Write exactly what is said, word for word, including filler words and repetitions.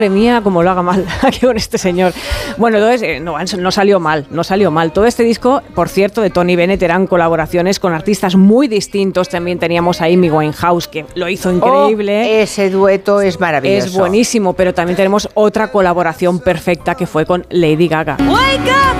Madre mía, como lo haga mal aquí con este señor. Bueno, entonces, eh, no, no salió mal, no salió mal. Todo este disco, por cierto, de Tony Bennett eran colaboraciones con artistas muy distintos. También teníamos a Amy Winehouse, que lo hizo increíble. Oh, ese dueto es maravilloso. Es buenísimo, pero también tenemos otra colaboración perfecta que fue con Lady Gaga. Wake up!